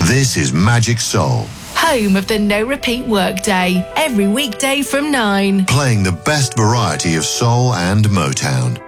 This is Magic Soul, home of the No Repeat Workday, every weekday from 9. playing the best variety of soul and Motown.